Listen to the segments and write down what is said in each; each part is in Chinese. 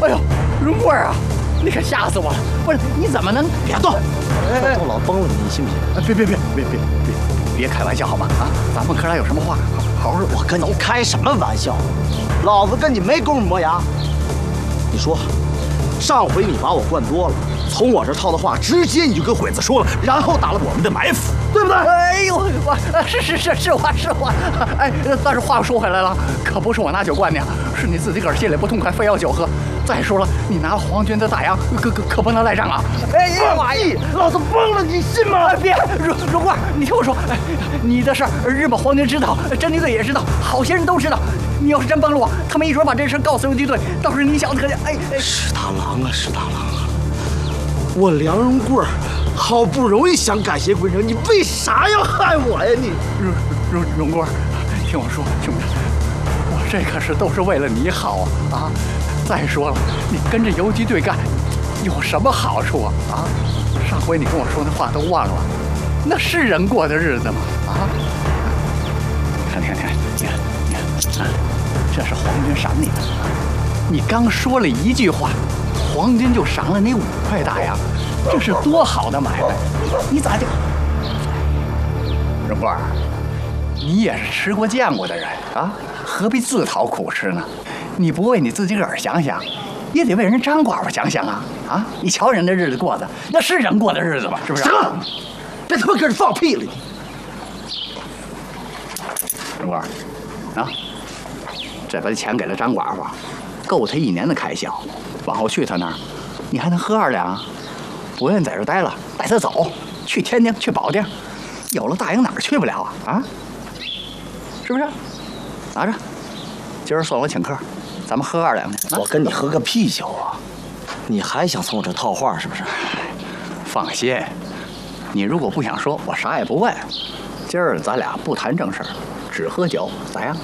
哎呦，荣贵啊，你可吓死我了！不是，你怎么能别动！都老崩了，你信不信？ 别开玩笑好吗？啊，咱们哥俩有什么话，好好说。 我跟你开什么玩笑？老子跟你没工夫磨牙。你说，上回你把我灌多了，从我这套的话，直接你就跟鬼子说了，然后打了我们的埋伏，对不对？ 哎呦，是话。哎，但是话说回来了，可不是我拿酒灌你，是你自己个儿心里不痛快，非要酒喝。再说了，你拿了皇军的大洋，可不能赖账啊！哎， 放屁！老子疯了，你信吗？ 别，荣贵，你听我说，哎，你的事儿日本皇军知道，侦缉队也知道，好些人都知道。你要是真帮了我，他们一准把这事告诉游击队，到时候你小子可就史大郎啊！我梁荣贵好不容易想改邪归正，你为啥要害我呀你？ 荣贵，听我说，兄弟，我这可是都是为了你好啊！再说了，你跟着游击队干，有什么好处啊？啊，上回你跟我说那话都忘了，那是人过的日子吗？啊！看，你看，这是皇军赏你的，你刚说了一句话，皇军就赏了你5块大洋，这是多好的买卖！你咋就？荣贵，你也是吃过见过的人啊，何必自讨苦吃呢？你不为你自己个儿想想，也得为人张寡妇想想啊！啊，你瞧人的日子过的，那是人过的日子吗？是不是？ 行了，别他妈跟着放屁了你！ 荣贵，啊，这把钱给了张寡妇，够他1年的开销。往后去他那儿，你还能喝2两啊？不愿意在这待了，带他走，去天津，去保定。有了大洋哪儿去不了啊？啊，是不是？拿着，今儿算我请客，咱们喝2两去。 我跟你喝个屁酒啊！你还想从我这套话是不是？ 放心，你如果不想说，我啥也不问。今儿咱俩不谈正事儿，只喝酒，咋样？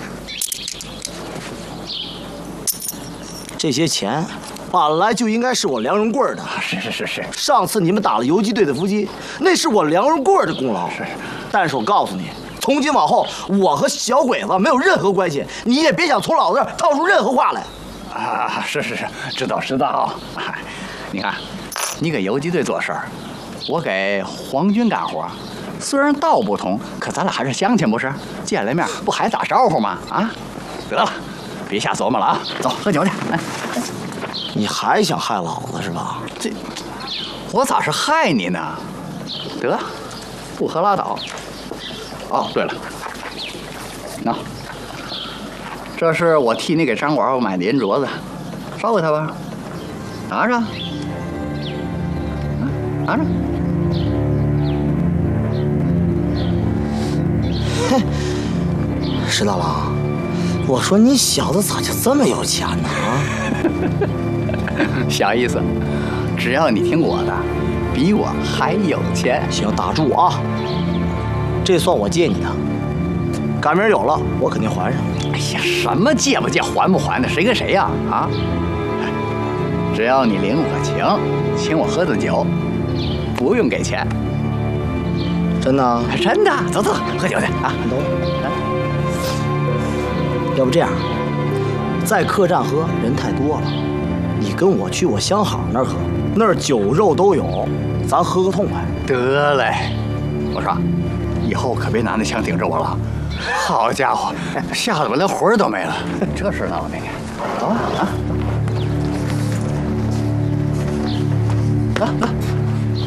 这些钱本来就应该是我梁荣贵的。 是。 上次你们打了游击队的伏击，那是我梁荣贵的功劳。 是。 但是我告诉你，从今往后，我和小鬼子没有任何关系，你也别想从老子这儿套出任何话来。 啊，是，知道。哎，你看，你给游击队做事儿，我给皇军干活，虽然道不同，可咱俩还是乡亲，不是？见了面不还打招呼吗？啊，得了，别瞎琢磨了啊，走，喝酒去。哎， 你还想害老子是吧？ 这，我咋是害你呢？得，不喝拉倒。哦，对了，那。这是我替你给张寡妇买的银镯子，捎给他吧，拿着，拿着。 嘿，石大郎，我说你小子咋就这么有钱呢？啊， 小意思，只要你听我的，比我还有钱。 行，打住啊！这算我借你的，赶明儿有了我肯定还上。 哎呀，什么借不借，还不还的，谁跟谁呀？啊，只要你领我情，请我喝顿酒，不用给钱。 真的？ 真的，走，喝酒去啊！ 等会要不这样，在客栈喝人太多了，你跟我去我相好那儿喝，那儿酒肉都有，咱喝个痛快。 得嘞，我说，以后可别拿那枪顶着我了。好家伙，吓得我连魂儿都没了。这事闹了没？走啊！走。